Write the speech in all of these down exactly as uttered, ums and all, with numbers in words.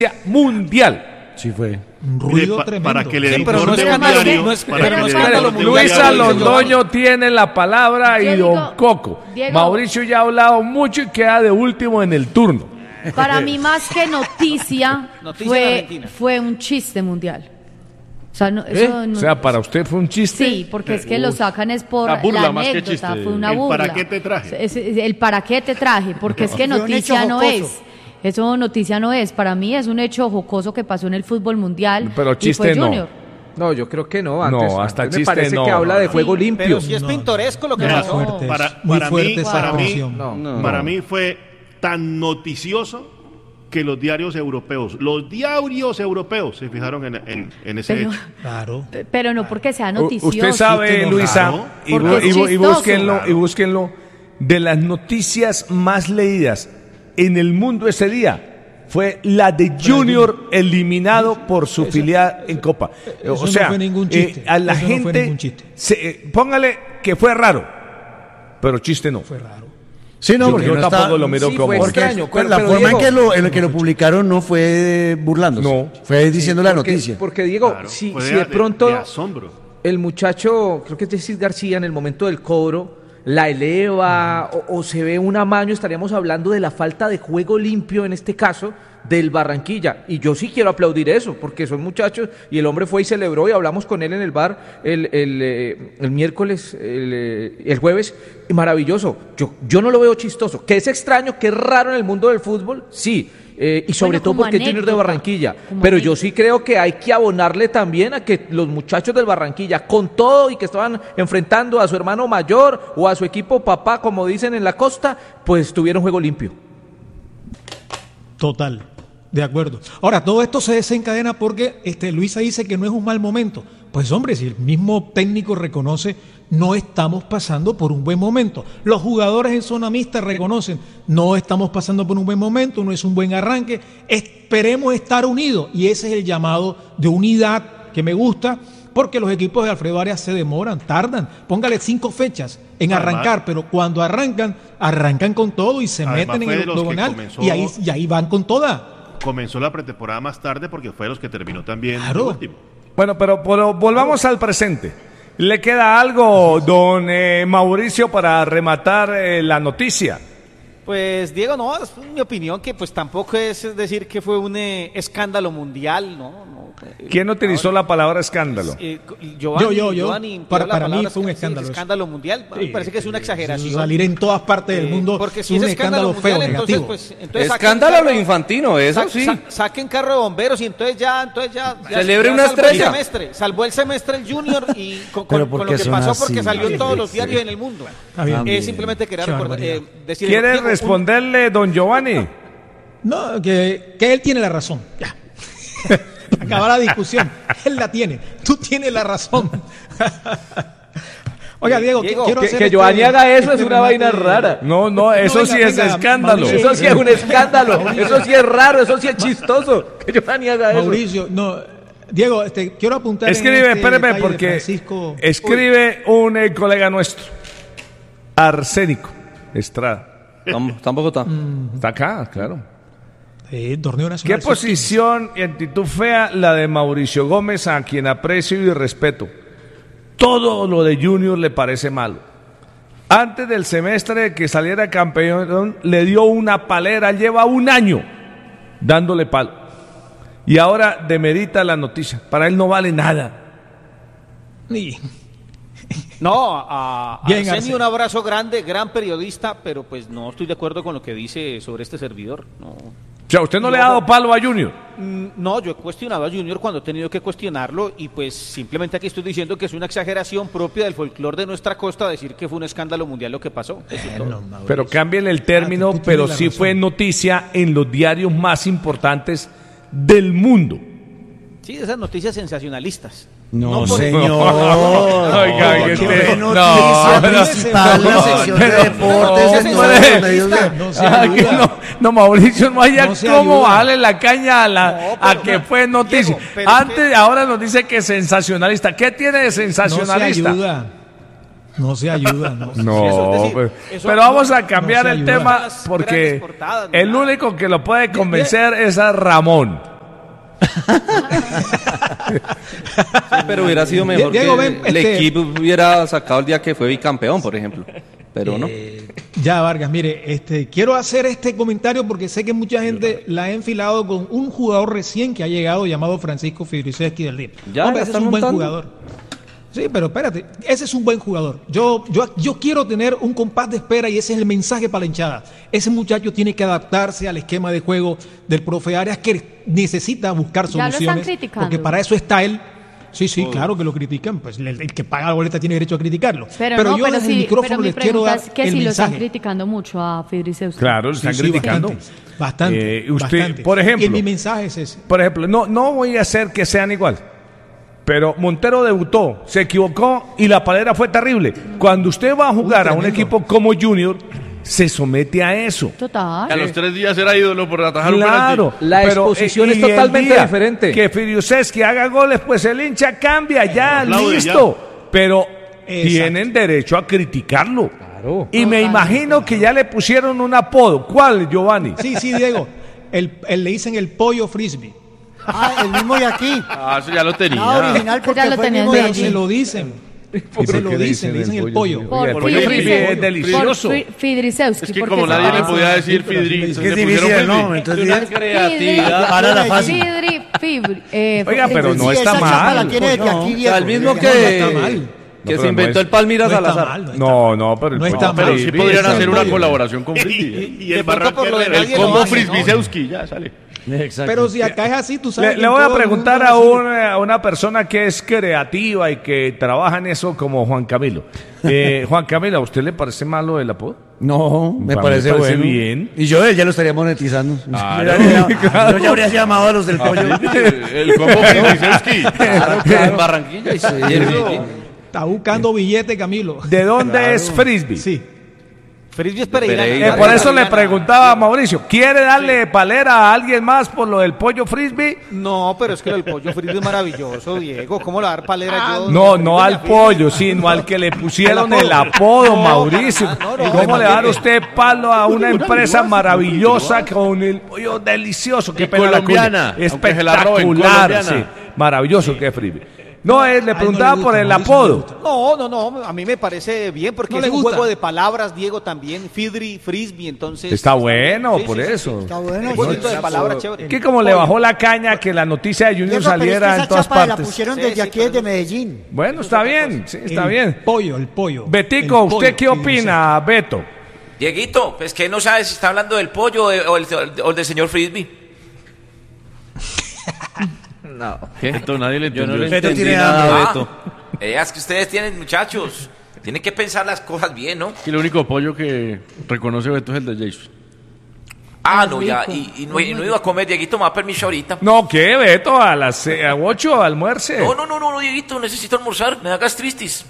mundial. Sí fue. Un ruido pa, tremendo. Para que le sí, den pero no es diario, no es, para pero que no le es den escándalo corte mundial. Luisa diario, Londoño tiene la palabra y Yo Don digo, Coco. Diego, Mauricio ya ha hablado mucho y queda de último en el turno. para mí más que noticia, Noticia en fue, Argentina. fue un chiste mundial. O sea, no, ¿Eh? eso no- O sea, para usted fue un chiste. sí, porque es que lo sacan es por La burla la más que anécdota, chiste. fue una El burla. ¿para qué te traje? Es- es- el para qué te traje, porque es que Fue un noticia hecho no jocoso. es. Eso noticia no es. Para mí es un hecho jocoso que pasó en el fútbol mundial. Pero y chiste fue no. Junior. No, yo creo que no. Antes, No, hasta antes me chiste parece no. que habla de juego Sí, limpio. Pero si es No, pintoresco lo que Mira, pasó. fuerte. Para, Muy para fuerte mí, esa para mí, afirmación. No. No. para mí fue tan noticioso que los diarios europeos, los diarios europeos se fijaron en, en, en ese Pero, hecho. Claro. pero no porque sea U- noticioso. Usted sabe, Chiste no, Luisa, claro. y, Porque bu- es y bu- y chistoso. búsquenlo, y Claro. búsquenlo, de las noticias más leídas en el mundo ese día fue la de Junior eliminado por su filial en Copa. eso O no sea, fue ningún chiste. eh, a la Eso no fue gente, ningún chiste. se- eh, póngale que fue raro, pero chiste no. Fue raro. Sí, no, Yo- porque yo no tampoco está- lo miro sí, como... fue Porque extraño, pues, pero- la pero forma Diego- en que lo, en la que lo publicaron no fue burlándose. No. Fue diciendo la Porque- noticia. Porque Diego, Claro, si, fue si de pronto de asombro. el muchacho, creo que es Jesús García, en el momento del cobro, la eleva o, o se ve un amaño, estaríamos hablando de la falta de juego limpio en este caso del Barranquilla. Y yo sí quiero aplaudir eso, porque son muchachos, y el hombre fue y celebró, y hablamos con él en el bar el, el, eh, el miércoles, el, eh, el jueves, y maravilloso. Yo, yo no lo veo chistoso. Que es extraño, que es raro en el mundo del fútbol, sí. Eh, y sobre Bueno, todo como porque es Junior de anécdota, Barranquilla. como Pero yo anécdota. sí creo que hay que abonarle también a que los muchachos del Barranquilla, con todo y que estaban enfrentando a su hermano mayor o a su equipo papá, como dicen en la costa, pues tuvieron juego limpio. Total, de acuerdo. Ahora, todo esto se desencadena porque este, Luisa dice que no es un mal momento. Pues hombre, si el mismo técnico reconoce, no estamos pasando por un buen momento. Los jugadores en zona mixta reconocen, no estamos pasando por un buen momento, no es un buen arranque. Esperemos estar unidos y ese es el llamado de unidad que me gusta, porque los equipos de Alfredo Arias se demoran, tardan. Póngale cinco fechas en Además, arrancar, pero cuando arrancan, arrancan con todo y se Además, meten fue en de el los que octogonal comenzó- y ahí, y ahí van con toda. Comenzó la pretemporada más tarde porque fue de los que terminó también Claro. el último. Bueno, pero, pero volvamos al presente. ¿Le queda algo, don eh, Mauricio, para rematar eh, la noticia? Pues Diego, no, es mi opinión que pues tampoco es decir que fue un eh, escándalo mundial, ¿no? no eh, ¿Quién utilizó ahora, la palabra escándalo? eh, Giovanni, Yo, yo, yo. Giovanni empleó Para- la para mí palabra fue un sí, escándalo eso. escándalo mundial, me parece que es una exageración. Salir en todas partes del Eh, mundo porque es si un es escándalo, escándalo feo, mundial, entonces, negativo. pues, entonces saquen Escándalo a lo carro- infantino, eso sa- sí. sa- saquen carro de bomberos y entonces ya, entonces ya, ya- Celebre ya una salvó estrella. El semestre, salvó el semestre el Junior y con, Pero con- ¿por con qué lo que son pasó así? porque salió en todos los Sí. diarios en el mundo. Está bien. Eh, simplemente quería Qué recordar, barbaridad. eh, decir, ¿Quiere Diego, un- responderle, don Giovanni? No, que, que él tiene la razón. Ya. Acaba la discusión. Él la tiene. Tú tienes la razón. Oiga, Diego, Diego, quiero Que, hacer que este- Giovanni haga eso este es una remate vaina de- rara. No, no, eso venga, sí es venga, escándalo. Mauricio. Eso sí es un escándalo. Eso sí es raro, eso sí es chistoso. Que Giovanni haga eso. Mauricio, no. Diego, este, quiero apuntar en Escribe, este espéreme, detalle de porque Francisco. escribe un eh, colega nuestro, Arsénico Estrada. Tam- Tampoco está. Está acá, claro. Eh, torneo ¿Qué nacional. posición y actitud fea la de Mauricio Gómez, a quien aprecio y respeto? Todo lo de Junior le parece malo. Antes del semestre de que saliera campeón, le dio una palera, lleva un año dándole palo. Y ahora demerita la noticia. Para él no vale nada. Y- No, a, a Bien, Arsenio Arsenio. un abrazo grande, gran periodista, pero pues no estoy de acuerdo con lo que dice sobre este servidor. No, O sea, usted no Y le ha ojo. dado palo a Junior. Mm, no, yo he cuestionado a Junior cuando he tenido que cuestionarlo y pues simplemente aquí estoy diciendo que es una exageración propia del folclore de nuestra costa decir que fue un escándalo mundial lo que pasó. Eso es todo. Bueno, Mauricio. Pero cámbienle el término, Ah, tú tienes pero la sí razón. fue noticia en los diarios más importantes del mundo. Sí, esas noticias sensacionalistas. No, por- señor. Oiga, No, que qué usted- noticia no, principal, no, la sección de pero- deportes en no, todos hombre. los medios de- No se Ah, que ayuda. no, no, Mauricio, no haya No se cómo ayuda. bajarle la caña a, la, No, a pero- que fue noticia. Diego, pero es Antes, que- ahora nos dice que es sensacionalista. ¿Qué tiene de No se sensacionalista? ayuda. No se ayuda. No. No, Eso, es decir, pero, eso pero no- vamos a cambiar no se el ayuda. tema Las porque grandes portadas, ni el nada. único que lo puede convencer es a Ramón. Sí, pero hubiera sido mejor Diego, que ven, el este- equipo hubiera sacado el día que fue bicampeón, por ejemplo. Pero no. Eh, ya, Vargas, mire, este, quiero hacer este comentario porque sé que mucha gente la ha enfilado con un jugador recién que ha llegado llamado Francisco Fidriceski del Río. Ya, Hombre, la ese es están un buen montando. jugador. Sí, pero espérate, ese es un buen jugador. Yo, yo, yo quiero tener un compás de espera y ese es el mensaje para la hinchada. Ese muchacho tiene que adaptarse al esquema de juego del profe Arias que necesita buscar Ya lo están soluciones. criticando. Porque para eso está él. Sí, sí, claro que lo critican. Pues el, el que paga la boleta tiene derecho a criticarlo. Pero, no, yo pero, desde el sí, micrófono pero mi les quiero pregunta dar es que el si lo están mensaje. criticando mucho a Fidriceus. Claro, lo están Sí, sí, criticando. Bastante, bastante, Eh, usted, bastante. por ejemplo, Y mi mensaje es ese. Por ejemplo, no, no voy a hacer que sean igual. Pero Montero debutó, se equivocó y la palera fue terrible. Cuando usted va a jugar a un tremendo. equipo como Junior, se somete a eso. Total. A los tres días era ídolo por atajar un Claro, penalti. La exposición es y el totalmente día diferente. Que Fidriceski haga goles, pues el hincha cambia, ya, Aplaude, listo. Pero Exacto. tienen derecho a criticarlo. Claro. Y me imagino que ya le pusieron un apodo. ¿Cuál, Giovanni? Sí, sí, Diego. El, el- le dicen el pollo frisbee. Ah, el mismo de aquí. Ah, eso ya lo tenía. Nada original porque Ya lo fue el tenían mismo de de Pero allí. se aquí. lo dicen. por Se qué lo le dicen, le dicen el pollo. Por el pollo Fidriceus- frisbee es por delicioso. Fi- Fidriceus, Es que porque como se nadie le parece. podía decir Sí, pero Fidri, sí le entonces Qué le difícil pusieron el nombre. Fidri. Entonces, Una bien. creatividad. Para la fácil. Fidri, Fibri, eh, Oiga, pero no Sí, está esa chapa mal. la tiene desde No. aquí, O sea, el viejo. mismo No, que, no está mal. que pero se inventó no es- el Palmira No está Salazar. mal, no está No, no, pero el No pollo está mal. Pero sí frisbee podrían está hacer una bien. colaboración con Y- Frisbee. y- y de El pronto Barranca por lo de Herrera, el nadie lo combo hace, ¿no? Frisbee-Sewski, ya sale. Exacto. Pero si acá es así, tú sabes. Le, que le en voy a todo el preguntar mundo a es así. una, a una persona que es creativa y que trabaja en eso como Juan Camilo. Eh, Juan Camilo, ¿a usted le parece malo el apodo? No, me Para mí parece, me parece bueno. bien. Y yo ya lo estaría monetizando. Claro, yo, ya, habría- claro. yo ya habría llamado a los del pollo. El combo Frisbee-Sewski. Claro, claro, en Barranquilla. Y se- y el- Está buscando billete, Camilo. ¿De dónde es Frisbee? Sí. Frisbee es Pereira. Pereira. Eh, por eso le preguntaba a Mauricio, ¿quiere darle palera a alguien más por lo del pollo Frisbee? No, pero es que el pollo Frisbee es maravilloso, Diego. ¿Cómo le va a dar palera yo? No, no al pollo, sino al que le pusieron el apodo, Mauricio. ah, no, no, ¿Y cómo no, le va a dar no, usted palo a una empresa maravillosa con el pollo delicioso? Qué Y pena la colombiana, cuña. aunque se la roben, Espectacular, colombiana. sí, maravilloso que es Frisbee. No, él le Ay, no preguntaba le por gusta, el Mauricio, no le apodo. gusta. No, no, no, a mí me parece bien porque No es le un gusta. juego de palabras, Diego, también. Fidri, Frisbee, entonces... Está bueno, Sí, por sí, sí, eso. Está bueno. Un sí. jueguito de palabras chévere. Que como le bajó la caña que la noticia de Junior Diego, pero es que saliera esa en todas chapa la partes. pusieron Sí, desde sí, aquí, pero desde no- Medellín. Bueno, está bien, sí, está El bien. pollo, el pollo. Betico, El pollo, ¿usted qué Fidriceus. opina, Beto? Dieguito, pues que no sabe si está hablando del pollo o, el- o el, o el del señor Frisbee. No. Esto nadie le Yo no le entendió. Beto entendí tiene nada, hambre. Beto. Eh, es que ustedes tienen, muchachos, tienen que pensar las cosas bien, ¿no? Y el único pollo que reconoce Beto es el de Jason. Ah, no, ya, y, y no, y no iba a comer, Dieguito, me da permiso ahorita. No, ¿qué, Beto? A las eh, a ocho almuerce. No, no, no, no, no, Dieguito, necesito almorzar, me da gastritis.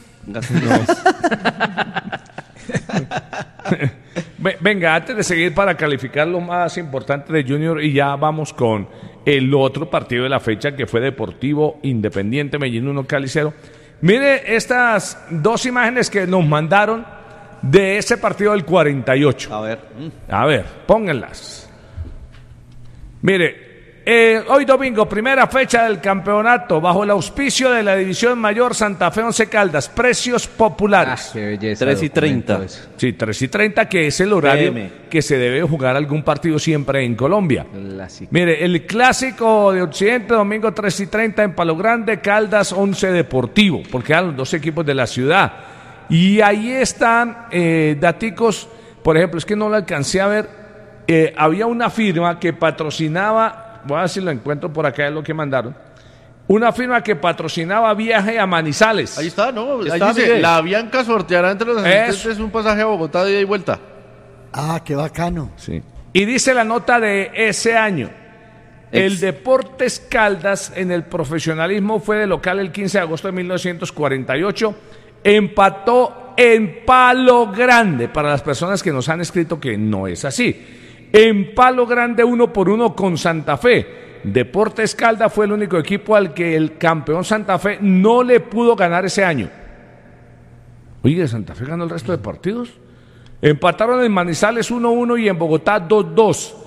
Ve- Venga, antes de seguir para calificar lo más importante de Junior y ya vamos con el otro partido de la fecha que fue Deportivo Independiente Medellín uno Cali cero. Mire estas dos imágenes que nos mandaron de ese partido del cuarenta y ocho. A ver. A ver, pónganlas. Mire, eh, hoy domingo, primera fecha del campeonato, bajo el auspicio de la División Mayor Santa Fe Once Caldas, precios populares. Qué belleza. tres y treinta. documento ese. Sí, tres y treinta, que es el horario P M. que se debe jugar algún partido siempre en Colombia. Clásico. Mire, el clásico de Occidente, domingo tres y treinta en Palo Grande, Caldas once Deportivo, porque eran los dos equipos de la ciudad. Y ahí están eh, daticos, por ejemplo, es que no lo alcancé a ver, eh, había una firma que patrocinaba, voy a ver si lo encuentro por acá, es lo que mandaron, una firma que patrocinaba viaje a Manizales. Ahí está, ¿no? Ahí Está, dice, Miguel. la Bianca sorteará entre los asistentes Eso. un pasaje a Bogotá de ida y vuelta. Ah, qué bacano. Sí. Y dice la nota de ese año. El Ex. Deportes Caldas en el profesionalismo fue de local el quince de agosto de mil novecientos cuarenta y ocho. Empató en Palo Grande, para las personas que nos han escrito que no es así. En Palo Grande uno por uno con Santa Fe. Deportes Caldas fue el único equipo al que el campeón Santa Fe no le pudo ganar ese año. Oye, ¿Santa Fe ganó el resto de partidos? Empataron en Manizales uno uno y en Bogotá dos dos.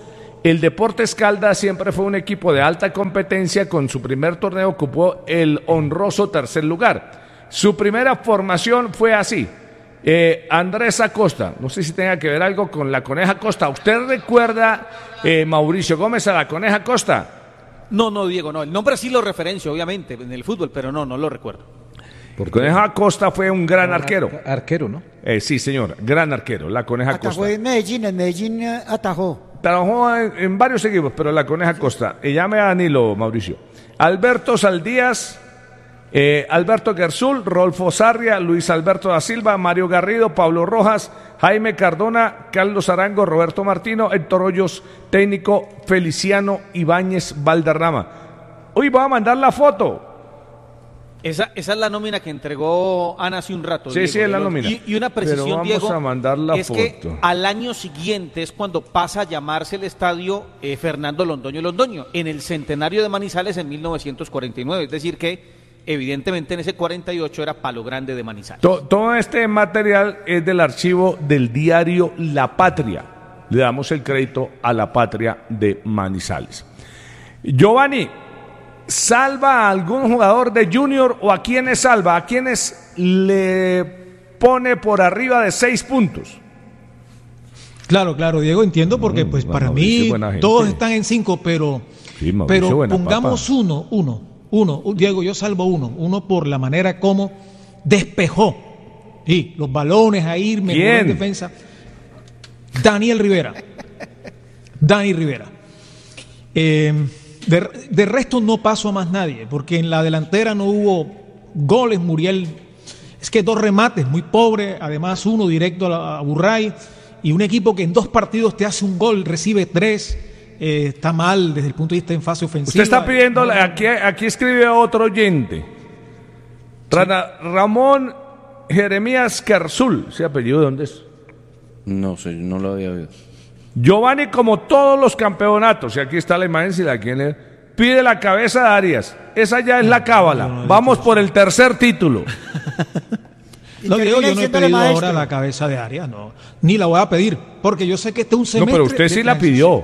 El Deportes Caldas siempre fue un equipo de alta competencia. Con su primer torneo ocupó el honroso tercer lugar. Su primera formación fue así. Eh, Andrés Acosta, no sé si tenga que ver algo con la Coneja Acosta. ¿Usted recuerda, eh, Mauricio Gómez, a la Coneja Acosta? No, no, Diego, no. El nombre sí lo referencio, obviamente, en el fútbol, pero no, no lo recuerdo. Porque Coneja Acosta fue un gran arquero. Arquero, ¿no? Eh, sí, señor, gran arquero, la Coneja Acosta. Atajó en Medellín, en Medellín eh, atajó. Trabajó en, en varios equipos, pero la Coneja Acosta. Y llame a Danilo, Mauricio. Alberto Saldías, eh, Alberto Gersul, Rolfo Sarria, Luis Alberto da Silva, Mario Garrido, Pablo Rojas, Jaime Cardona, Carlos Arango, Roberto Martino, Héctor Hoyos, técnico Feliciano Ibáñez Valderrama. Hoy voy a mandar la foto. Esa, esa es la nómina que entregó Ana hace un rato. Sí, Diego, sí, es la los, nómina. Y, y una Pero precisión, vamos Diego, a mandar la es foto. que al año siguiente es cuando pasa a llamarse el estadio eh, Fernando Londoño Londoño, en el centenario de Manizales en mil novecientos cuarenta y nueve. Es decir que, evidentemente, en ese cuarenta y ocho era Palo Grande de Manizales. To, todo este material es del archivo del diario La Patria. Le damos el crédito a La Patria de Manizales. Giovanni, ¿salva a algún jugador de Junior o a quiénes salva? ¿A quiénes le pone por arriba de seis puntos? Claro, claro, Diego, entiendo, porque pues para mí todos están en cinco, pero, Sí, Mauricio, pero buena pongamos papa. uno, uno, uno. Diego, yo salvo uno, uno por la manera como despejó. Sí, los balones a ir, mejor en defensa. Daniel Rivera. Dani Rivera. Eh, de, de resto no paso a más nadie, porque en la delantera no hubo goles. Muriel, es que dos remates, muy pobre, además uno directo a, la, a Burray, y un equipo que en dos partidos te hace un gol, recibe tres, eh, está mal desde el punto de vista en fase ofensiva. Usted está pidiendo, no, aquí, aquí escribe otro oyente, sí. Ramón Jeremías Carzul, ¿ese apellido de dónde es? No sé, no lo había oído. Giovanni, como todos los campeonatos, y aquí está la imagen, si la quieren leer, pide la cabeza de Arias. Esa ya es la cábala. No, no, Vamos por el tercer título. No, Diego, yo no he pedido ahora la cabeza de Arias, no. Ni la voy a pedir, porque yo sé que este es un semestre. No, pero usted sí la pidió.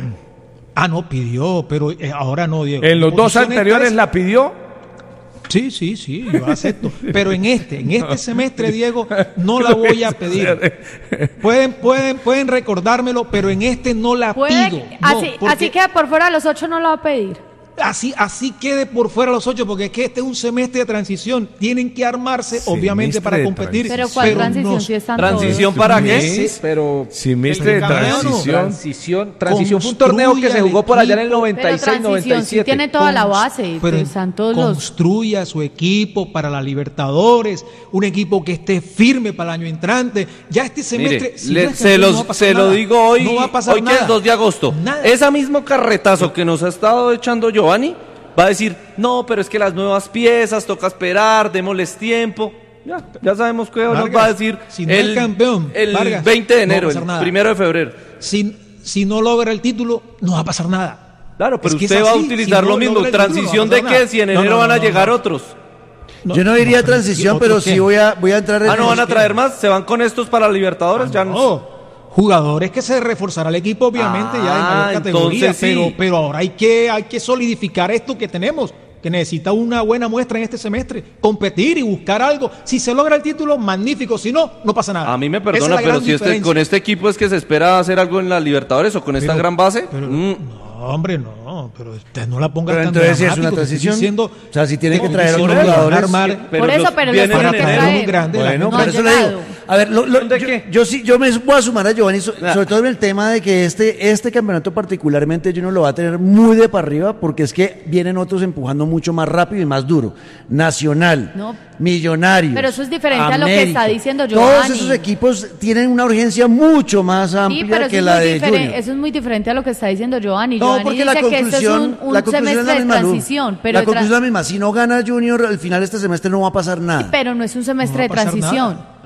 Ah, no, pidió, pero eh, ahora no, Diego. ¿En los dos anteriores la pidió? Sí, sí, sí, yo acepto. Pero en este, en este semestre, Diego, no la voy a pedir. Pueden, pueden, pueden recordármelo, pero en este no la ¿Puede? pido. Así, no, así queda por fuera, los ocho no la va a pedir. Así, así quede por fuera los ocho, porque es que este es un semestre de transición. Tienen que armarse, semestre obviamente, para competir. Pero ¿cuál pero transición? No, si están ¿Transición todos? para qué? Sí, pero semestre de transición. Transición, transición fue un torneo que se jugó por allá en el noventa y seis, noventa y siete. Sí tiene toda la base. Pero están todos los... construya su equipo para la Libertadores, un equipo que esté firme para el año entrante. Ya este semestre, Mire, si le, no es se, campeón, los, no va a pasar se nada. lo digo hoy, no va a pasar hoy que nada. es dos de agosto. Nada. Ese mismo carretazo que nos ha estado echando Giovanni va a decir, no, pero es que las nuevas piezas, toca esperar, démosles tiempo. Ya, ya sabemos qué nos va a decir si no el, es campeón, el Vargas, veinte de enero, no el primero de febrero. Si, si no logra el título, no va a pasar nada. Claro, pero es que usted va a utilizar si no lo mismo. ¿Transición de qué? Si en enero no, no, no, van a no, llegar no. otros. No, Yo no diría no, transición, pero sí voy a, voy a entrar en... Ah, ¿no van a traer más? ¿Se van con estos para Libertadores? Ah, ya no. Jugadores que se reforzará el equipo, obviamente, ah, ya de mayor categoría, sí. pero, pero ahora hay que, hay que solidificar esto que tenemos, que necesita una buena muestra en este semestre, competir y buscar algo. Si se logra el título, magnífico, si no, no pasa nada. A mí me perdona, es pero si este, con este equipo es que se espera hacer algo en la Libertadores o con esta pero, gran base. Pero, mm. No, hombre, no, pero usted no la ponga pero tan entonces dramático. Si es una transición, diciendo, o sea, si tiene que traer otros jugadores. Armar, por eso, pero los para traer un grande. Bueno, no pero eso le digo. A ver, lo, lo, yo, yo sí, yo me voy a sumar a Giovanni, so, sobre todo en el tema de que este, este campeonato particularmente Junior lo va a tener muy de para arriba, porque es que vienen otros empujando mucho más rápido y más duro. Nacional, no, Millonarios, pero eso es diferente América, a lo que está diciendo Giovanni. Todos esos equipos tienen una urgencia mucho más amplia sí, que la de Junior. Eso es muy diferente a lo que está diciendo Giovanni. No, Giovanni porque dice la conclusión, que este es un, un la conclusión semestre es la misma, de transición. Pero la conclusión es la misma. Si no gana Junior, al final de este semestre no va a pasar nada. Sí, pero no es un semestre no de transición. Pero porque yo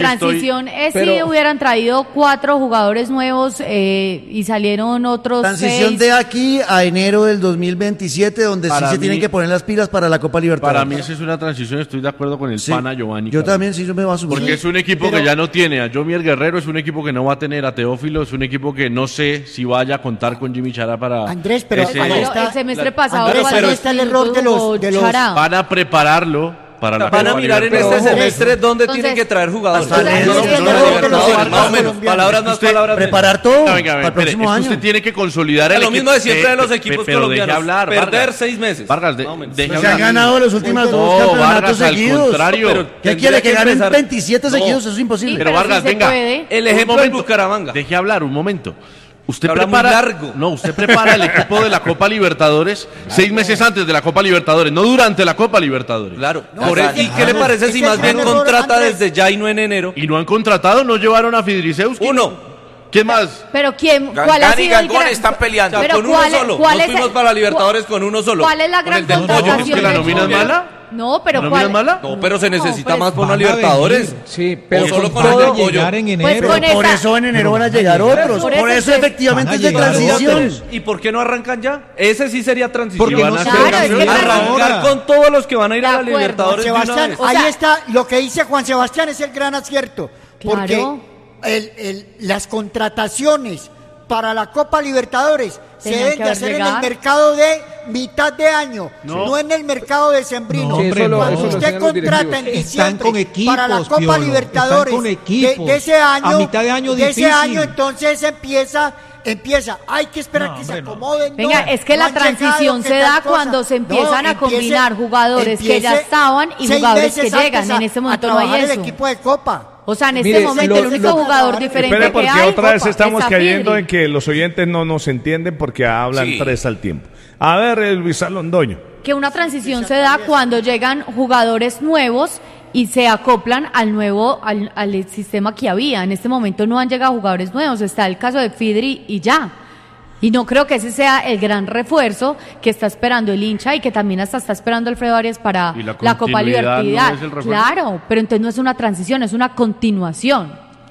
transición estoy... es Pero- si hubieran traído cuatro jugadores nuevos eh, y salieron otros Transición seis. de aquí a enero del dos mil veintisiete, donde Para sí se mí- tienen que poner las pilas para la Copa Libertadores. Para mí esa es una transición, estoy de acuerdo con el Sí. pana Giovanni. Yo Carlos. también, sí, yo me voy a sumar. Porque es un equipo Pero- que ya no tiene a Jomier Guerrero, es un equipo que no va a tener a Teófilo, es un equipo que no sé si vaya a contar con Jimmy Chará para... Andrés, pero ese- ahí Pero está- el semestre la- pasado Andrés, cuando ahí está el error de los- de los- Chará. Van a prepararlo para la Van a Copa mirar en este Libertadores. semestre dónde Entonces, tienen que traer jugadores. hasta el- No, ese no, es el no, error no, de los Libertadores, barcos más o menos. colombianos. Palabras más, Usted- palabras menos. Preparar todo No, venga, para venga, el espere, próximo es que año. usted tiene que consolidar el Lo mismo de equipo. siempre de los pe- equipos pe- pero deje colombianos. hablar, Perder Vargas. seis meses. Vargas, de- Más o menos. deje Pues se han hablar. ganado los últimos dos No, campeonatos Vargas, al seguidos. contrario. Pero ¿Qué tendría quiere? Que ganen empezar- veintisiete No. seguidos, eso es imposible. Sí, Pero pero Vargas, sí se venga. puede. El Un ejemplo momento. es Bucaramanga. Deje hablar un momento. Usted Habla muy prepara, largo. no, usted prepara el equipo de la Copa Libertadores seis meses antes de la Copa Libertadores, no durante la Copa Libertadores. Claro. No, Por ese- el- ¿Y qué le Andrés, parece si ese más es bien el error, contrata Andrés. desde ya y no en enero? Y no han contratado, no llevaron a Fidrisewski. Uno. ¿Quién más? Pero quién, Gan- ¿cuál ha Gan y sido el Gangón gran- están peleando. O sea, Pero con uno ¿cuál es- solo. cuál Nos es el- fuimos para Libertadores con uno solo. ¿Cuál es la Con gran el del pollo. contratación ¿Es que la del nómina es Junior? mala? No, pero ¿La ¿cuál? nómina es mala? No, pero se necesita pues, más por una Van a Libertadores. venir, sí, pero O solo con con el todo del pollo. llegar en Pues enero. con Pero por esa- eso en enero Pero van a van a llegar llegar. otros. Por Por eso eso es- efectivamente van a es de llegar transición. otros. ¿Y por qué no arrancan ya? Ese sí sería transición. Porque van no a se hacer Claro, es campeones que ahora. Arrancar con todos los que van a ir De a la acuerdo. Libertadores de una Sebastián, vez. O ahí sea- está, lo que dice Juan Sebastián es el gran acierto. Porque Claro. el- el- las contrataciones para la Copa Libertadores se Tenían deben que de haber hacer en llegado. el mercado de mitad de año, no, No. en el mercado de sembrino. No, hombre, Cuando no. Eso lo usted hacían los contrata en directivos. diciembre Están con equipos, para la Copa Piolo, Libertadores están con de, equipos. de ese año, A mitad de año de ese difícil. año entonces empieza empieza, hay que esperar No, que se hombre, no. acomoden. Venga, no, es que no la han llegado, transición que se tal da cosa. cuando se empiezan a empiece- combinar jugadores que ya empiece estaban y seis jugadores que meses llegan. antes a- En este a momento no hay trabajar eso. el equipo de Copa. O sea, en este Mire, momento lo- el único lo- jugador diferente Espere, que porque hay otra vez Copa, estamos es cayendo Zafiri. en que los oyentes no nos entienden porque hablan Sí. tres al tiempo. A ver, eh, Luis Alondoño. Que una transición se da cuando llegan jugadores nuevos y se acoplan al nuevo, al, al sistema que había. En este momento no han llegado jugadores nuevos. Está el caso de Fidri y ya. Y no creo que ese sea el gran refuerzo que está esperando el hincha y que también hasta está esperando Alfredo Arias para ¿Y la la Copa continuidad no Libertad. es el refuerzo? Claro, pero entonces no es una transición, es una continuación.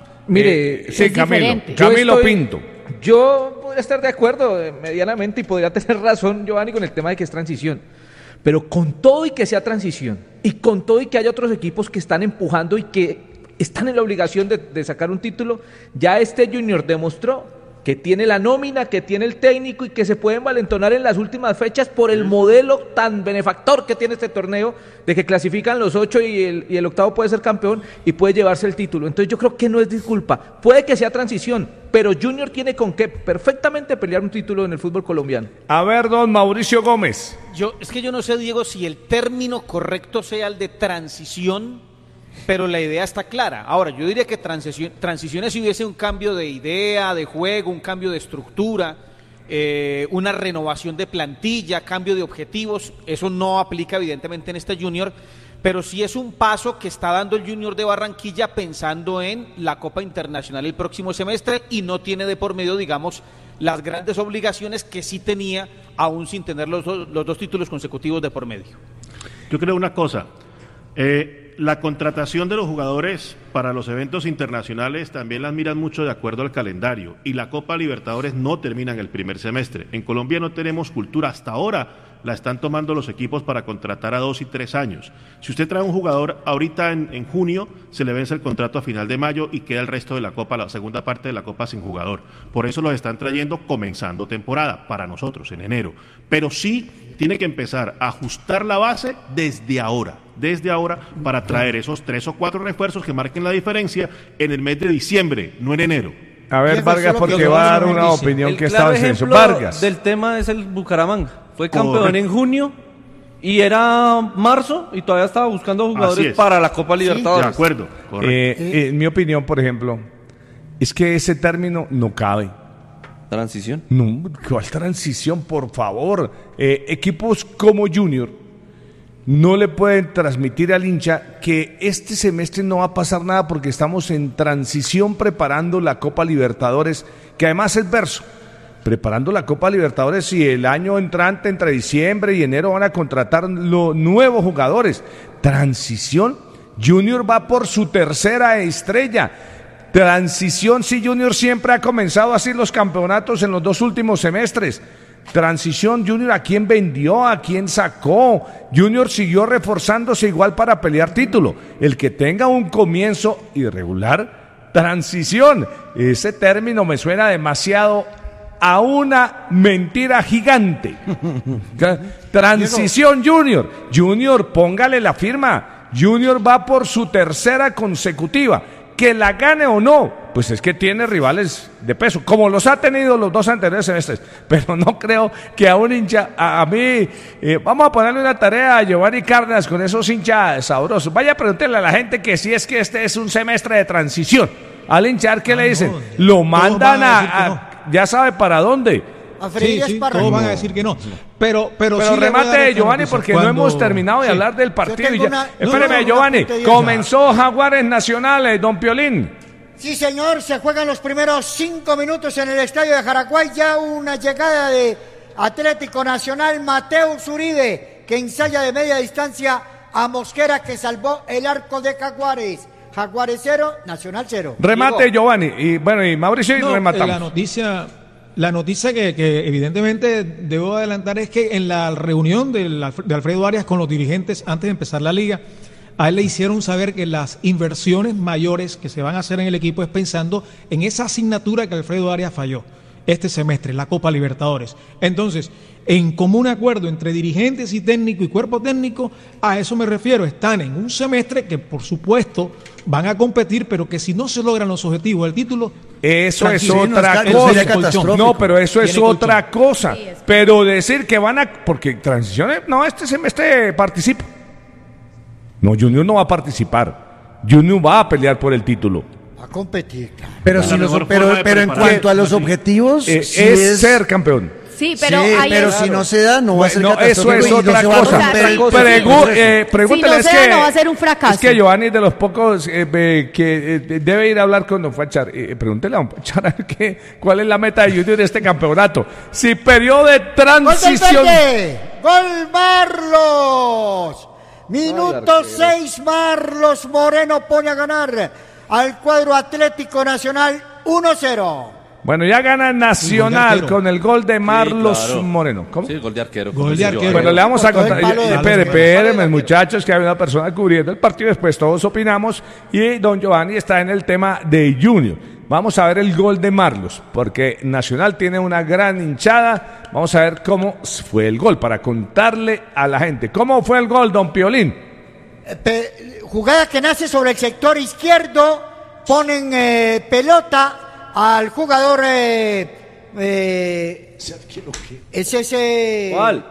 Mire, Eh, sí, es Camilo. diferente. Yo Camilo estoy- Pinto. Yo podría estar de acuerdo eh, medianamente y podría tener razón, Giovanni, con el tema de que es transición. Pero con todo y que sea transición, y con todo y que haya otros equipos que están empujando y que están en la obligación de, de sacar un título, ya este Junior demostró que tiene la nómina, que tiene el técnico y que se pueden valentonar en las últimas fechas por el modelo tan benefactor que tiene este torneo, de que clasifican los ocho y el, y el octavo puede ser campeón y puede llevarse el título. Entonces yo creo que no es disculpa, puede que sea transición, pero Junior tiene con qué perfectamente pelear un título en el fútbol colombiano. A ver, don Mauricio Gómez. Yo, es que yo no sé, Diego, si el término correcto sea el de transición, pero la idea está clara. Ahora, yo diría que transición, transiciones si hubiese un cambio de idea, de juego, un cambio de estructura, eh, una renovación de plantilla, cambio de objetivos, eso no aplica evidentemente en este Junior, pero sí es un paso que está dando el Junior de Barranquilla pensando en la Copa Internacional el próximo semestre y no tiene de por medio, digamos, las grandes obligaciones que sí tenía aún sin tener los, dos- los dos títulos consecutivos de por medio. Yo creo una cosa, eh, la contratación de los jugadores para los eventos internacionales también las miran mucho de acuerdo al calendario y la Copa Libertadores no termina en el primer semestre. En Colombia no tenemos cultura, hasta ahora la están tomando los equipos para contratar a dos y tres años. Si usted trae un jugador ahorita en, en junio, se le vence el contrato a final de mayo y queda el resto de la Copa, la segunda parte de la Copa sin jugador. Por eso los están trayendo comenzando temporada, para nosotros, en enero. Pero sí tiene que empezar a ajustar la base desde ahora, desde ahora, para traer esos tres o cuatro refuerzos que marquen la diferencia en el mes de diciembre, no en enero. A ver, Diego, Vargas, eso es lo porque que va a dar Giovanni una dice. opinión El que claro estaba en censo. ejemplo Vargas. del tema es el Bucaramanga. Fue campeón Correcto. en junio y era marzo y todavía estaba buscando Así jugadores es. para la Copa De Libertadores. acuerdo, correcto. Eh, eh, en mi opinión, por ejemplo, es que ese término no cabe. Transición. No, ¿cuál transición, por favor? Eh, equipos como Junior no le pueden transmitir al hincha que este semestre no va a pasar nada porque estamos en transición preparando la Copa Libertadores, que además es verso. Preparando la Copa Libertadores y el año entrante, entre diciembre y enero, van a contratar los nuevos jugadores. Transición, Junior va por su tercera estrella. Transición, sí, Junior siempre ha comenzado así los campeonatos en los dos últimos semestres. Transición, Junior, ¿a quién vendió? ¿A quién sacó? Junior siguió reforzándose igual para pelear título. El que tenga un comienzo irregular, transición. Ese término me suena demasiado a una mentira gigante. Transición, Junior. Junior, póngale la firma. Junior va por su tercera consecutiva. Que la gane o no, pues es que tiene rivales de peso, como los ha tenido los dos anteriores semestres, pero no creo que a un hincha, a, a mí, eh, vamos a ponerle una tarea a Giovanni Cárdenas con esos hinchas sabrosos. Vaya a preguntarle a la gente que si es que este es un semestre de transición. Al hinchar, ¿qué ah, le dicen? No, Lo mandan a, a, a no. ya sabe para dónde. Sí, sí, todos van a decir que no. Pero, pero, pero sí remate, Giovanni, porque cuando... no hemos terminado de sí. hablar del partido. Ya... Una... Espéreme, no, no, Giovanni. Comenzó Jaguares Nacionales, don Piolín. Sí, señor, se juegan los primeros cinco minutos en el estadio de Jaraguay. Ya una llegada de Atlético Nacional, Mateus Uribe, que ensaya de media distancia a Mosquera, que salvó el arco de Jaguares. Jaguares cero, Nacional cero. Remate, Llegó. Giovanni. Y bueno, y Mauricio, no, y rematamos. La noticia... La noticia que, que evidentemente debo adelantar es que en la reunión de, la, de Alfredo Arias con los dirigentes antes de empezar la liga, a él le hicieron saber que las inversiones mayores que se van a hacer en el equipo es pensando en esa asignatura que Alfredo Arias falló este semestre, la Copa Libertadores. Entonces, en común acuerdo entre dirigentes y técnico y cuerpo técnico, a eso me refiero, están en un semestre que por supuesto van a competir, pero que si no se logran los objetivos del título, eso es otra cosa. No, pero eso es otra cosa. Pero decir que van a, porque transiciones, no, este semestre participa. No, Junior no va a participar. Junior va a pelear por el título. A competir. Pero si los, pero, pero en cuanto a los objetivos, eh, si es, es ser campeón. Sí, pero, sí, ahí pero es... si no se da, no va a ser no, catastrófico. Eso es otra no cosa. Pregu eh, pregúntele, si no se es da, que, no va a ser un fracaso. Es que Giovanni de los pocos eh, eh, que eh, debe ir a hablar con Don Fachar. Eh, pregúntele a Don Fachar que, cuál es la meta de Junior de este campeonato. Si periodo de transición... ¡Gol Marlos! Minuto seis, Marlos Moreno pone a ganar al cuadro Atlético Nacional uno cero. Bueno, ya gana Nacional con el gol de Marlos sí, claro. Moreno. ¿Cómo? Sí, gol de arquero. Gol de arquero. Bueno, le vamos a contar. Espere, espere, muchachos, que hay una persona cubriendo el partido. Después todos opinamos. Y don Giovanni está en el tema de Junior. Vamos a ver el gol de Marlos, porque Nacional tiene una gran hinchada. Vamos a ver cómo fue el gol, para contarle a la gente. ¿Cómo fue el gol, don Piolín? Pe- jugada que nace sobre el sector izquierdo. Ponen eh, pelota al jugador eh, eh, es ese ¿cuál?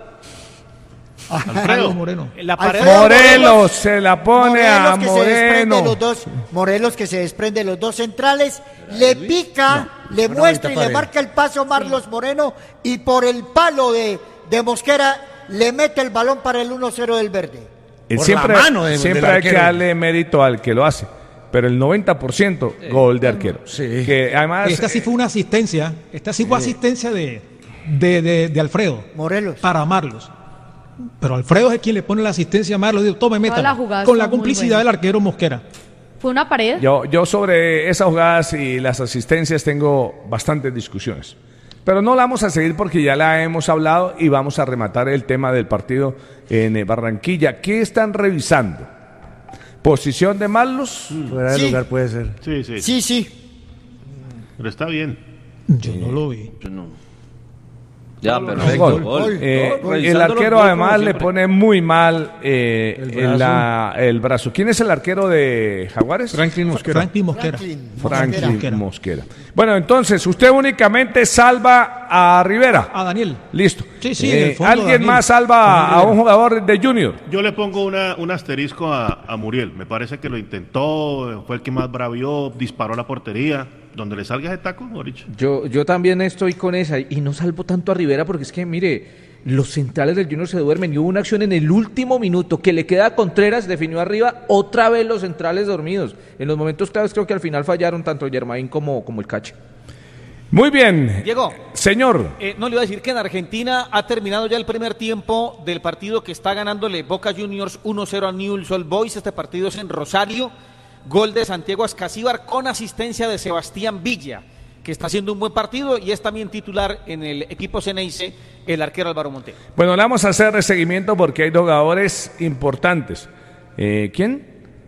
Alfredo Moreno. La Morelos, Morelos se la pone Morelos a que Moreno. Se los dos, Morelos que se desprende de los dos centrales, le pica, no, le muestra y le marca el paso Marlos Moreno y por el palo de, de Mosquera le mete el balón para el uno cero del verde. Siempre, de, siempre hay que darle mérito al que lo hace. Pero el noventa por ciento gol de arquero. Sí. Que además, esta sí fue una asistencia. Esta sí fue sí. asistencia de, de, de, de Alfredo. Morelos. Para Marlos. Pero Alfredo es quien le pone la asistencia a Marlos. Digo, tome, métala. Con la complicidad del arquero Mosquera. ¿Fue una pared? Yo, yo sobre esas jugadas y las asistencias tengo bastantes discusiones. Pero no la vamos a seguir porque ya la hemos hablado y vamos a rematar el tema del partido en Barranquilla. ¿Qué están revisando? ¿Posición de Marlos? Fuera de sí. lugar puede ser. Sí, sí. Sí, sí. Pero está bien. Yo no lo vi. Yo no. Ya, gol, perfecto. Gol. Gol. Eh, Gol. El arquero además le pone muy mal eh, el, brazo. La, el brazo. ¿Quién es el arquero de Jaguares? Franklin Mosquera. Franklin Mosquera. Franklin Franklin Mosquera. Mosquera. Bueno, entonces, usted únicamente salva a Rivera. A Daniel. Listo. Sí, sí. Eh, fondo, ¿Alguien Daniel. más salva a un jugador de Junior? Yo le pongo una, un asterisco a, a Muriel. Me parece que lo intentó, fue el que más bravió, disparó a la portería. Donde le salga ese taco, Boric. Yo, yo también estoy con esa y no salvo tanto a Rivera porque es que, mire, los centrales del Junior se duermen y hubo una acción en el último minuto que le queda a Contreras, definió arriba, otra vez los centrales dormidos. En los momentos claves creo que al final fallaron tanto Germain como, como el Cache. Muy bien. Diego. Señor. Eh, no le iba a decir que en Argentina ha terminado ya el primer tiempo del partido que está ganándole Boca Juniors uno cero a Newell's Old Boys. Este partido es en Rosario. Gol de Santiago Ascasíbar con asistencia de Sebastián Villa, que está haciendo un buen partido y es también titular en el equipo Ceneice, el arquero Álvaro Montero. Bueno, le vamos a hacer de seguimiento porque hay dos jugadores importantes. Eh, ¿Quién?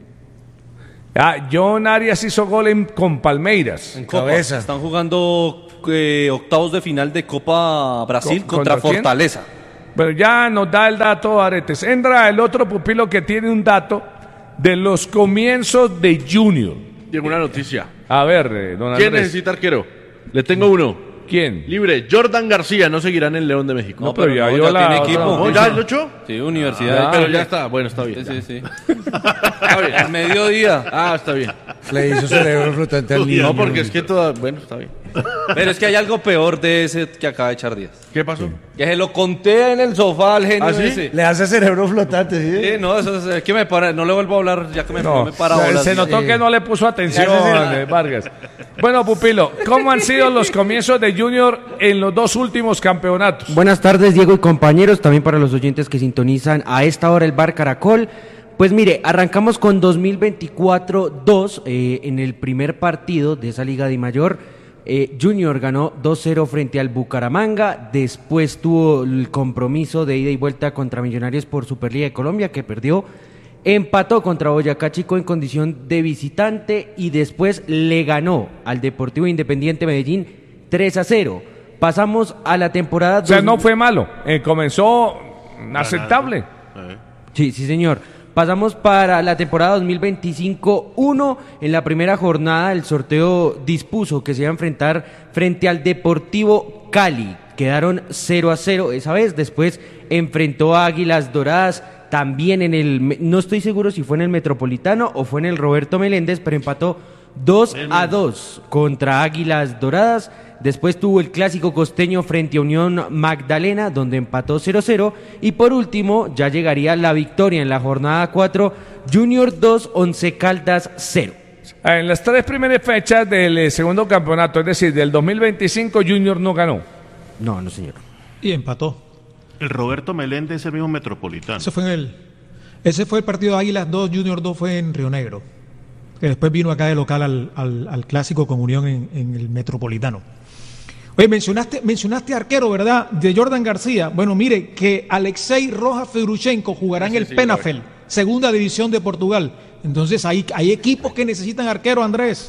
Ah, John Arias hizo gol en, con Palmeiras. En Copa. Están jugando eh, octavos de final de Copa Brasil ¿Con, contra, contra Fortaleza. Bueno, ya nos da el dato Aretes. Entra el otro pupilo que tiene un dato de los comienzos de Junior. Tengo una noticia. A ver, eh, don ¿Quién Andrés. necesita arquero? Le tengo uno. ¿Quién? Libre. Jordan García no seguirá en el León de México. No, no pero, pero ya, no, ya la, tiene equipo. No, ¿Ya el ocho? Sí, universidad. Ah, pero ya está. Bueno, está bien. Sí, sí, sí. Está bien. Al mediodía. Ah, está bien. Le hizo cerebro flotante al niño. No, porque es que todo... Bueno, está bien. Pero es que hay algo peor de ese que acaba de echar Díaz. ¿Qué pasó? Que se lo conté en el sofá al genio ¿Ah, sí? ese. Le hace cerebro flotante, ¿sí? Sí, no, eso es que me para, no le vuelvo a hablar ya que me, no, no me para se, bolas. se notó sí. que no le puso atención eh, Vargas. Bueno, pupilo, ¿cómo han sido los comienzos de Junior en los dos últimos campeonatos? Buenas tardes, Diego y compañeros, también para los oyentes que sintonizan a esta hora el Bar Caracol. Pues mire, arrancamos con dos mil veinticuatro dos eh, en el primer partido de esa Liga de Mayor. Eh, Junior ganó dos cero frente al Bucaramanga, después tuvo el compromiso de ida y vuelta contra Millonarios por Superliga de Colombia, que perdió, empató contra Boyacá Chico en condición de visitante y después le ganó al Deportivo Independiente Medellín tres a cero. Pasamos a la temporada... O sea, dos... no fue malo, eh, comenzó aceptable. Sí, sí señor. Pasamos para la temporada dos mil veinticinco uno. En la primera jornada el sorteo dispuso que se iba a enfrentar frente al Deportivo Cali. Quedaron cero a cero esa vez. Después enfrentó a Águilas Doradas también en el... No estoy seguro si fue en el Metropolitano o fue en el Roberto Meléndez, pero empató dos a dos contra Águilas Doradas. Después tuvo el clásico costeño frente a Unión Magdalena, donde empató cero cero. Y por último, ya llegaría la victoria en la jornada cuatro, Junior dos, Once Caldas cero. En las tres primeras fechas del segundo campeonato, es decir, del dos mil veinticinco, Junior no ganó. No, no señor. Y empató. El Roberto Meléndez es el mismo Metropolitano. Ese fue en el, ese fue el partido de Águilas dos, Junior dos fue en Río Negro. Que después vino acá de local al, al, al clásico con Unión en, en el Metropolitano. Oye, mencionaste, mencionaste arquero, ¿verdad? De Jordan García. Bueno, mire, que Alexei Rojas Fedruchenko jugará en el sí, Penafel, bueno. Segunda división de Portugal. Entonces, hay, hay equipos que necesitan arquero, Andrés.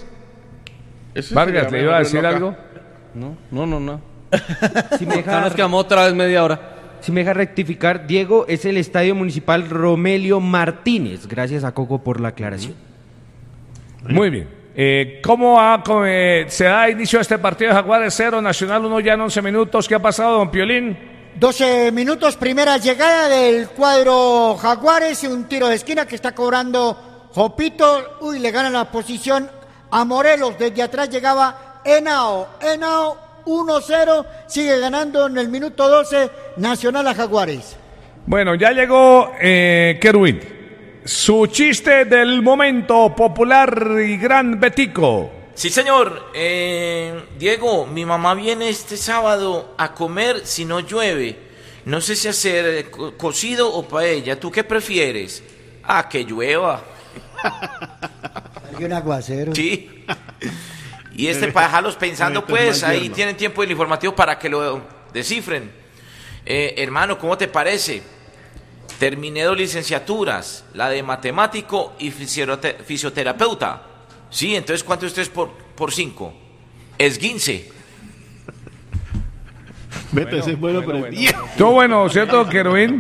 Vargas, ¿le iba a decir algo? No, no, no, no. Si me deja, nos quedamos otra vez media hora. Si me deja rectificar, Diego, es el Estadio Municipal Romelio Martínez. Gracias a Coco por la aclaración. Muy bien. Eh, ¿Cómo ha, eh, se da inicio a este partido de Jaguares cero, Nacional uno ya en once minutos? ¿Qué ha pasado, don Piolín? doce minutos, primera llegada del cuadro Jaguares y un tiro de esquina que está cobrando Jopito. Uy, le gana la posición a Morelos. Desde atrás llegaba Henao. Henao uno cero, sigue ganando en el minuto doce Nacional a Jaguares. Bueno, ya llegó eh, Kerwin. Su chiste del momento, popular y gran Betico. Sí, señor. Eh, Diego, mi mamá viene este sábado a comer si no llueve. No sé si hacer co- cocido o paella. ¿Tú qué prefieres? Ah, que llueva. Hay un aguacero. Sí. Y este para dejarlos pensando, pues, ahí tienen tiempo del informativo para que lo descifren. Eh, hermano, ¿cómo te parece? Terminé dos licenciaturas, la de matemático y fisiote- fisioterapeuta. Sí, entonces, ¿cuánto ustedes por, por cinco? Esguince. Vete, ese es bueno, bueno, pero... bueno. Todo bueno, ¿cierto, Kerwin?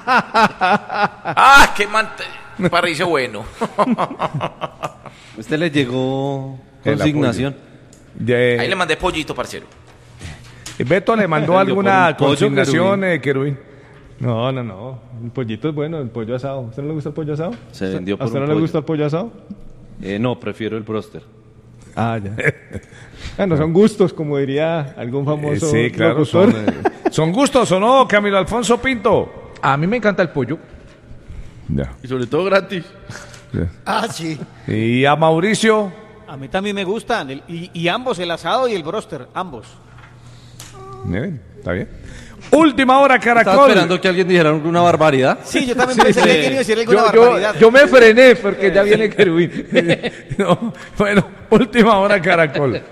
¡Ah, qué mante! Parece bueno. Usted le llegó consignación. De... Ahí le mandé pollito, parcero. Beto le mandó alguna pollo, consignación, eh, Kerwin. No, no, no. El pollito es bueno, el pollo asado. ¿A usted no le gusta el pollo asado? Se vendió por ¿A usted un no le pollo. gusta el pollo asado? Eh, no, prefiero el bróster. Ah, ya. Bueno, son gustos, como diría algún famoso eh, sí, claro, locutor. son, eh, ¿son gustos o no, Camilo Alfonso Pinto? A mí me encanta el pollo. Ya. Y sobre todo gratis. Ya. Ah, sí. Y a Mauricio. A mí también me gustan, el, y, y ambos, el asado y el bróster, ambos. Bien, está bien. Última hora, Caracol. Estaba esperando que alguien dijera una barbaridad. Sí, yo también pensé Sí, que sí. quería decir alguna Yo, barbaridad. yo, yo me frené porque ya viene Querubín. No, bueno, última hora, Caracol.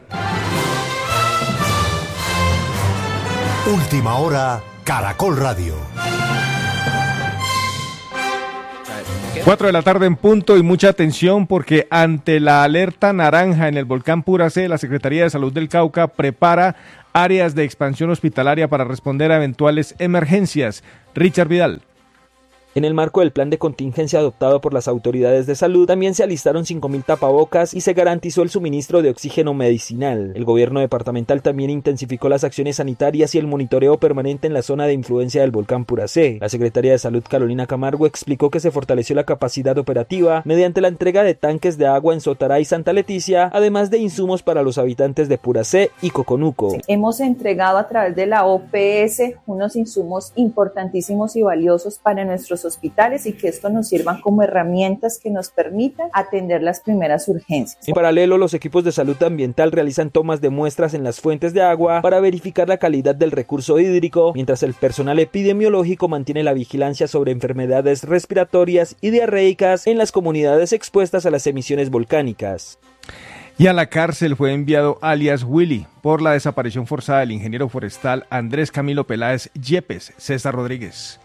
Última hora, Caracol Radio. Cuatro de la tarde en punto y mucha atención porque ante la alerta naranja en el volcán Puracé, la Secretaría de Salud del Cauca prepara áreas de expansión hospitalaria para responder a eventuales emergencias. Richard Vidal. En el marco del plan de contingencia adoptado por las autoridades de salud, también se alistaron cinco mil tapabocas y se garantizó el suministro de oxígeno medicinal. El gobierno departamental también intensificó las acciones sanitarias y el monitoreo permanente en la zona de influencia del volcán Puracé. La secretaria de Salud, Carolina Camargo, explicó que se fortaleció la capacidad operativa mediante la entrega de tanques de agua en Sotará y Santa Leticia, además de insumos para los habitantes de Puracé y Coconuco. Hemos entregado a través de la O P S unos insumos importantísimos y valiosos para nuestros hospitales y que esto nos sirvan como herramientas que nos permitan atender las primeras urgencias. En paralelo, los equipos de salud ambiental realizan tomas de muestras en las fuentes de agua para verificar la calidad del recurso hídrico, mientras el personal epidemiológico mantiene la vigilancia sobre enfermedades respiratorias y diarreicas en las comunidades expuestas a las emisiones volcánicas. Y a la cárcel fue enviado alias Willy por la desaparición forzada del ingeniero forestal Andrés Camilo Peláez Yepes. César Rodríguez.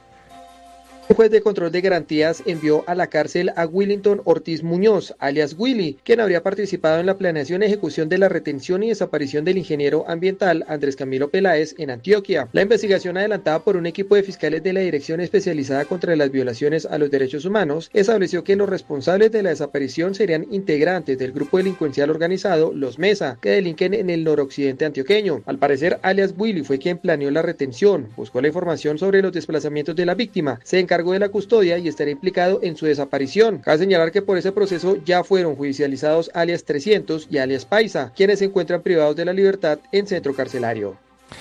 El juez de control de garantías envió a la cárcel a Willington Ortiz Muñoz, alias Willy, quien habría participado en la planeación y ejecución de la retención y desaparición del ingeniero ambiental Andrés Camilo Peláez en Antioquia. La investigación adelantada por un equipo de fiscales de la Dirección Especializada contra las Violaciones a los Derechos Humanos estableció que los responsables de la desaparición serían integrantes del grupo delincuencial organizado Los Mesa, que delinquen en el noroccidente antioqueño. Al parecer, alias Willy fue quien planeó la retención, buscó la información sobre los desplazamientos de la víctima, se encargó de la custodia y estaría implicado en su desaparición. Cabe señalar que por ese proceso ya fueron judicializados alias trescientos y alias Paisa, quienes se encuentran privados de la libertad en centro carcelario.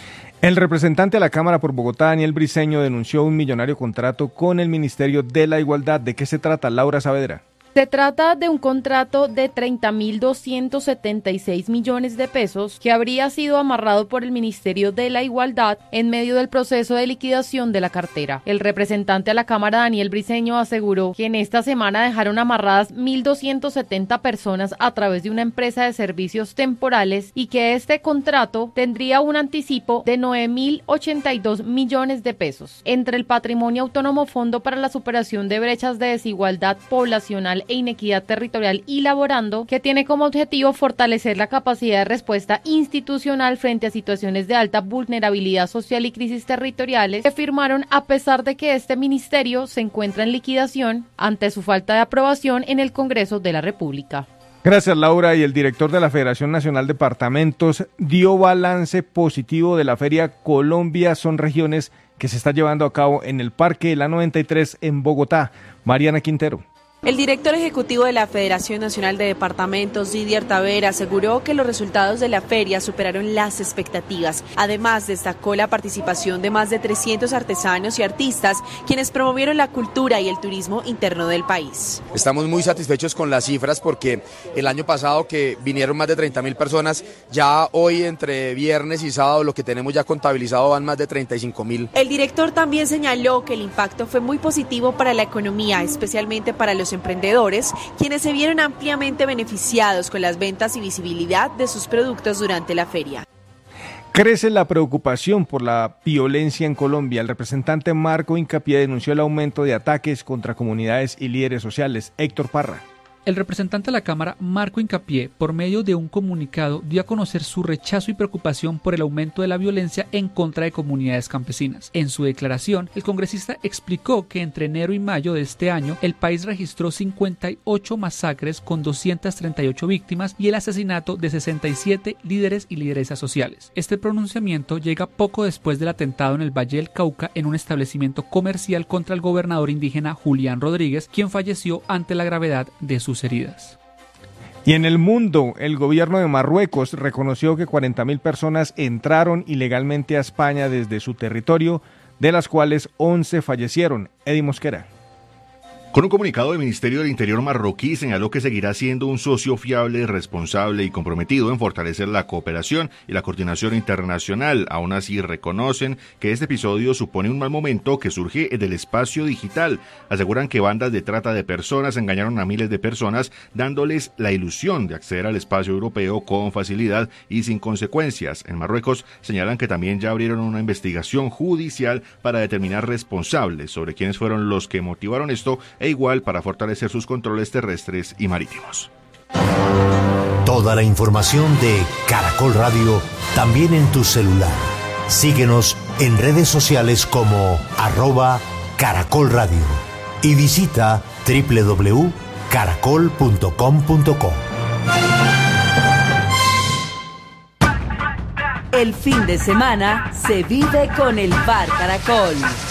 El representante a la Cámara por Bogotá, Daniel Briceño, denunció un millonario contrato con el Ministerio de la Igualdad. ¿De qué se trata, Laura Saavedra? Se trata de un contrato de treinta mil doscientos setenta y seis millones de pesos que habría sido amarrado por el Ministerio de la Igualdad en medio del proceso de liquidación de la cartera. El representante a la Cámara, Daniel Briceño, aseguró que en esta semana dejaron amarradas mil doscientas setenta personas a través de una empresa de servicios temporales y que este contrato tendría un anticipo de nueve mil ochenta y dos millones de pesos. Entre el Patrimonio Autónomo Fondo para la Superación de Brechas de Desigualdad Poblacional e Inequidad Territorial y Laborando, que tiene como objetivo fortalecer la capacidad de respuesta institucional frente a situaciones de alta vulnerabilidad social y crisis territoriales, que firmaron a pesar de que este ministerio se encuentra en liquidación ante su falta de aprobación en el Congreso de la República. Gracias, Laura. Y el director de la Federación Nacional de Departamentos dio balance positivo de la Feria Colombia Son Regiones que se está llevando a cabo en el Parque La noventa y tres en Bogotá. Mariana Quintero. El director ejecutivo de la Federación Nacional de Departamentos, Didier Tavera, aseguró que los resultados de la feria superaron las expectativas. Además, destacó la participación de más de trescientos artesanos y artistas, quienes promovieron la cultura y el turismo interno del país. Estamos muy satisfechos con las cifras porque el año pasado que vinieron más de treinta mil personas, ya hoy entre viernes y sábado lo que tenemos ya contabilizado van más de treinta y cinco mil. El director también señaló que el impacto fue muy positivo para la economía, especialmente para los emprendedores, quienes se vieron ampliamente beneficiados con las ventas y visibilidad de sus productos durante la feria. Crece la preocupación por la violencia en Colombia. El representante Marco Hincapié denunció el aumento de ataques contra comunidades y líderes sociales. Héctor Parra. El representante de la Cámara, Marco Hincapié, por medio de un comunicado, dio a conocer su rechazo y preocupación por el aumento de la violencia en contra de comunidades campesinas. En su declaración, el congresista explicó que entre enero y mayo de este año, el país registró cincuenta y ocho masacres con doscientas treinta y ocho víctimas y el asesinato de sesenta y siete líderes y lideresas sociales. Este pronunciamiento llega poco después del atentado en el Valle del Cauca en un establecimiento comercial contra el gobernador indígena Julián Rodríguez, quien falleció ante la gravedad de su sus heridas. Y en el mundo, el gobierno de Marruecos reconoció que cuarenta mil personas entraron ilegalmente a España desde su territorio, de las cuales once fallecieron. Eddie Mosquera. Con un comunicado, el Ministerio del Interior marroquí señaló que seguirá siendo un socio fiable, responsable y comprometido en fortalecer la cooperación y la coordinación internacional. Aún así, reconocen que este episodio supone un mal momento que surge del espacio digital. Aseguran que bandas de trata de personas engañaron a miles de personas, dándoles la ilusión de acceder al espacio europeo con facilidad y sin consecuencias. En Marruecos señalan que también ya abrieron una investigación judicial para determinar responsables sobre quiénes fueron los que motivaron esto, e igual para fortalecer sus controles terrestres y marítimos. Toda la información de Caracol Radio también en tu celular. Síguenos en redes sociales como arroba Caracol Radio y visita doble u doble u doble u punto caracol punto com punto co. El fin de semana se vive con el Bar Caracol.